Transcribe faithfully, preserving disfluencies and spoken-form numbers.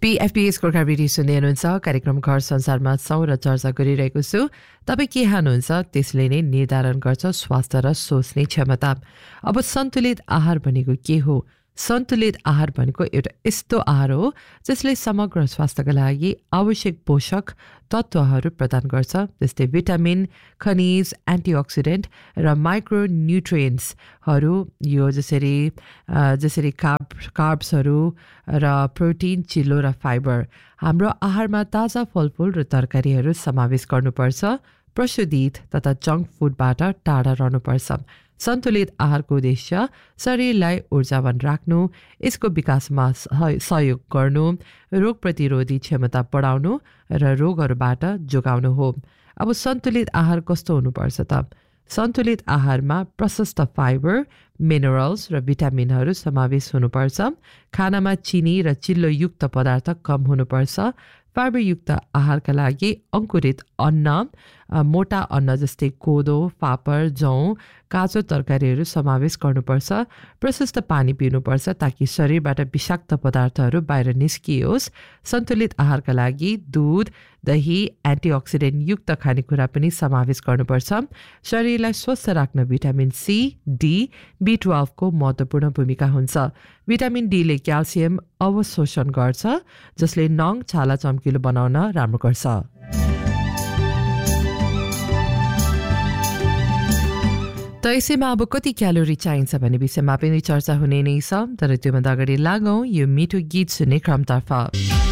पीएफपीएस Gorkha radio सुन्दै हुनुहुन्छ। कार्यक्रम घर संसारमा छौँ र चर्चा गरिरहेको छु। तपाईँ के खानुहुन्छ त्यसले नै निर्धारण गर्छ स्वास्थ्य र सोच्ने क्षमता। अब सन्तुलित आहार भनेको के हो? सन्तुलित आहार भनेको एउटा यस्तो आहार हो जसले समग्र स्वास्थ्यका लागि आवश्यक पोषक तत्त्वहरू प्रदान गर्छ, जस्तै भिटामिन, खनिज, एन्टिअक्सिडेन्ट र माइक्रोन्युट्रिएन्ट्सहरू। यो जसरी जसरी कार्ब कार्ब्सहरू र प्रोटिन, चिल्लो र फाइबर। हाम्रो आहारमा ताजा फलफुल र तरकारीहरू समावेश गर्नुपर्छ। प्रशोधित तथा जङ्क फुडबाट टाढा रहनुपर्छ। सन्तुलित आहारको उद्देश्य शरीरलाई ऊर्जावान राख्नु, यसको विकासमा सहयोग गर्नु, रोग प्रतिरोधी क्षमता बढाउनु र रोगहरूबाट जोगाउनु हो। अब सन्तुलित आहार कस्तो हुनुपर्छ त? सन्तुलित आहारमा प्रशस्त फाइबर, मिनरल्स र भिटामिनहरू समावेश हुनुपर्छ। खानामा चिनी र चिल्लोयुक्त पदार्थ कम हुनुपर्छ। फाइबरयुक्त आहारका लागि अङ्कुरित अन्न, मोटा अन्न जस्तै कोदो, फापर, जौँ, काँचो तरकारीहरू समावेश गर्नुपर्छ। प्रशस्त पानी पिउनुपर्छ ताकि शरीरबाट विषाक्त पदार्थहरू बाहिर निस्कियोस्। सन्तुलित आहारका लागि दुध, दही, एन्टिअक्सिडेन्ट युक्त खानेकुरा पनि समावेश गर्नुपर्छ। शरीरलाई स्वस्थ राख्न भिटामिन सी, डी, बी ट्वेल्भको महत्त्वपूर्ण भूमिका हुन्छ। भिटामिन डीले क्याल्सियम अवशोषण गर्छ, जसले नङ, छाला चम्किलो बनाउन राम्रो गर्छ। त यसैमा अब कति क्यालोरी चाहिन्छ भन्ने विषयमा पनि चर्चा हुने नै छ। तर त्योभन्दा अगाडि लागौँ यो मिठो गीत सुन्ने क्रमतर्फ।